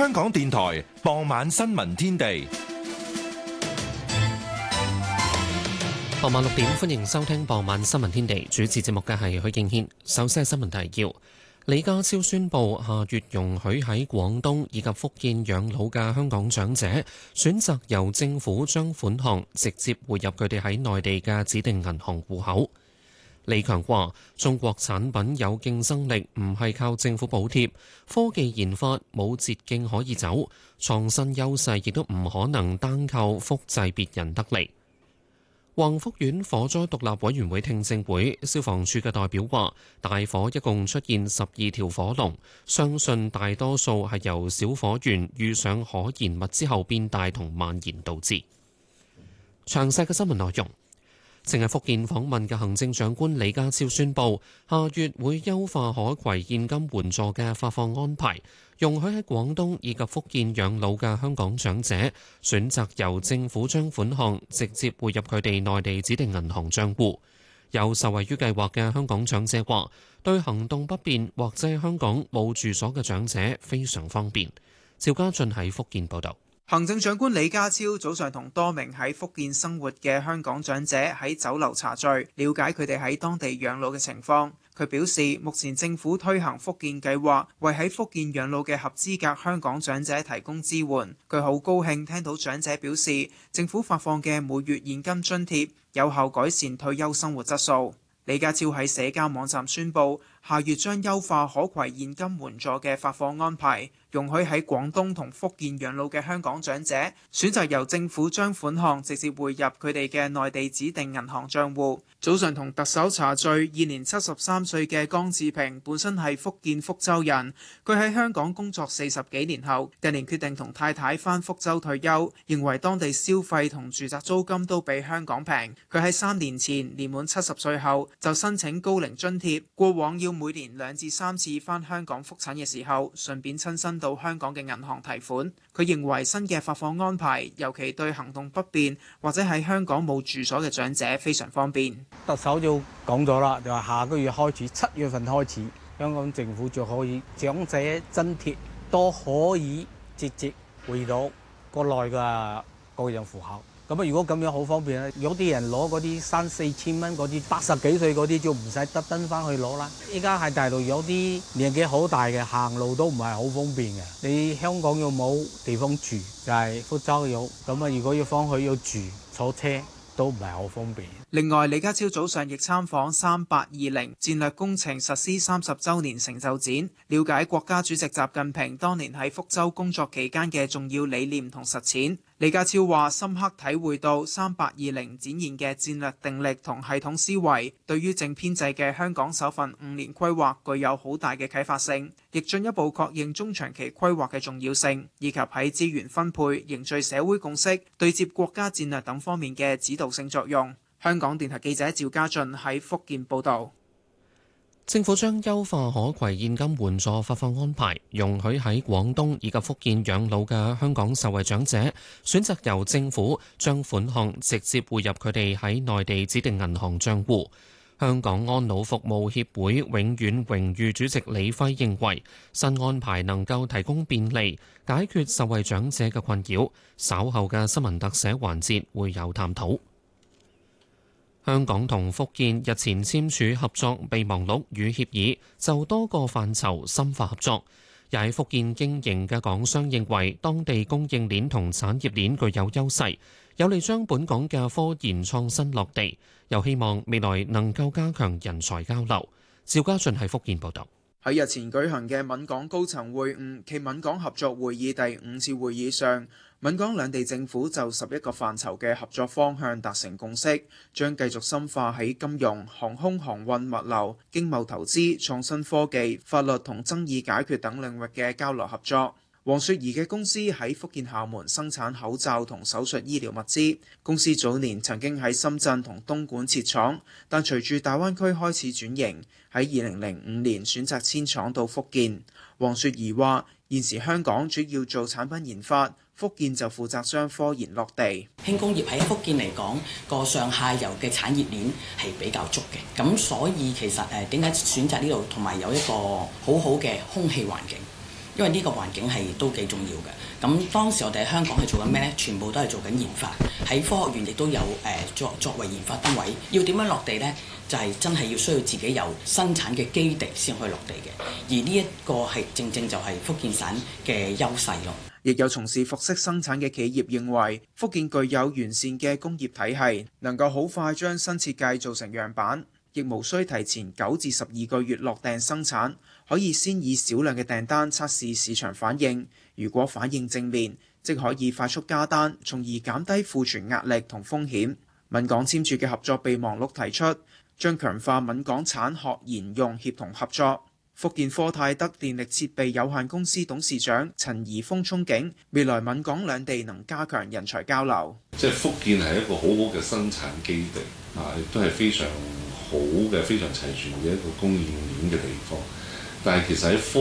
香港電台傍晚新聞天地。 傍晚6點，歡迎收聽傍晚新聞天地。主持節目嘅係許敬軒。首先係新聞提要：李家超宣布，下月容許喺廣東以及福建養老嘅香港長者，選擇由政府將款項直接匯入佢哋喺內地嘅指定銀行戶口。李強話：中國產品有競爭力，唔係靠政府補貼，科技研發冇捷徑可以走，創新優勢亦都唔可能單靠複製別人得嚟。宏福苑火災獨立委員會聽證會，消防處嘅代表話，大火一共出現12條火龍，相信大多數係由小火源遇上可燃物之後變大同蔓延導致。詳細嘅新聞內容。正喺福建訪問嘅行政長官李家超宣布，下月會優化可攜現金援助嘅發放安排，容許喺廣東以及福建養老嘅香港長者選擇由政府將款項直接匯入佢哋內地指定銀行帳戶。有受惠於計劃嘅香港長者話，對行動不便或者喺香港冇住所嘅長者非常方便。趙家俊喺福建報導。 行政長官李家超早上同多名喺福建生活嘅香港長者喺酒樓茶聚，了解佢哋喺當地養老嘅情況。佢表示，目前政府推行福建計劃，為喺福建養老嘅合資格香港長者提供支援。佢好高興聽到長者表示，政府發放嘅每月現金津貼有效改善退休生活質素。李家超喺社交網站宣布，下月將優化可攜現金援助嘅發放安排，容許喺廣東同福建養老嘅香港長者選擇由政府將款項直接匯入佢哋嘅內地指定銀行帳戶。早上同特首茶聚，現年73歲嘅江志平本身係福建福州人，佢喺香港工作40幾年後，近年決定同太太返福州退休，認為當地消費同住宅租金都比香港平。佢喺3年前年滿70歲後就申請高齡津貼，過往要每年2至3次返香港覆診嘅時候，順便親身到香港嘅銀行提款。佢認為新嘅發放安排，尤其對行動不便或者喺香港冇住所嘅長者非常方便。 特首就講咗啦，就話下個月開始，7月份開始，香港政府就可以長者津貼都可以直接匯到國內嘅個人戶口。咁啊，如果咁樣好方便咧，有啲人攞嗰啲3、4千蚊嗰啲80幾歲嗰啲就唔使特登翻去攞啦。依家喺大陸有啲年紀好大嘅，行路都唔係好方便嘅。你香港又冇地方住，就係福州有，咁啊，如果要翻去要住坐車，都唔係好方便。 另外，李家超早上亦參訪3820戰略工程實施30週年成就展，了解國家主席習近平當年喺福州工作期間嘅重要理念同實踐。李家超話：深刻體會到3820展現嘅戰略定力同系統思維，對於正編制嘅香港首份5年規劃具有好大嘅啟發性，亦進一步確認中長期規劃嘅重要性，以及喺資源分配、凝聚社會共識、對接國家戰略等方面嘅指導性作用。香港電台記者趙家俊喺福建報道。 政府將優化可攜現金援助發放安排，容許喺廣東以及福建養老嘅香港受惠長者選擇由政府將款項直接匯入佢哋喺內地指定銀行帳戶。香港安老服務協會永遠榮譽主席李輝認為，新安排能夠提供便利，解決受惠長者嘅困擾。稍後嘅新聞特寫環節會有探討。香港同福建日前簽署合作備忘錄與協議，就多個範疇深化合作。又喺福建經營嘅港商認為，當地供應鏈同產業鏈具有優勢，有利將本港嘅科研創新落地。又希望未來能夠加強人才交流。趙家俊喺福建報道。 喺日前舉行嘅閩港高層會晤暨閩港合作會議第5次會議上，閩港兩地政府就11個範疇嘅合作方向達成共識，將繼續深化喺金融、航空航運物流、經貿投資、創新科技、法律同爭議解決等領域嘅交流合作。黃雪兒嘅公司喺福建廈門生產口罩同手術醫療物資。公司早年曾經喺深圳同東莞設廠，但隨住大灣區開始轉型，喺2005年選擇遷廠到福建。黃雪兒話：現時香港主要做產品研發，福建就負責將科研落地。 輕工業喺福建嚟講，個上下游嘅產業鏈係比較足嘅，咁所以其實點解選擇呢度，同埋有一個好好嘅空氣環境。 因為呢個環境係都幾重要嘅。咁當時我哋喺香港係做緊咩呢？全部都係做緊研發，喺科學園亦都有作為研發單位。要點樣落地呢？就係真係要需要自己有生產嘅基地先可以落地嘅。而呢一個係正正就係福建省嘅優勢咯。 亦有從事服飾生產嘅企業認為，福建具有完善嘅工業體系，能夠好快將新設計做成樣板，亦無需提前9至12個月落訂生產，可以先以少量嘅訂單測試市場反應。如果反應正面，即可以快速加單，從而減低庫存壓力同風險。閩港簽署嘅合作備忘錄提出，將強化閩港產學研用協同合作。福建科泰德電力設備有限公司董事長陳怡峰憧憬未來閩港兩地能加強人才交流。 即係福建係一個好好嘅生產基地，亦都係非常好嘅、非常齊全嘅一個供應鏈嘅地方。但係其實喺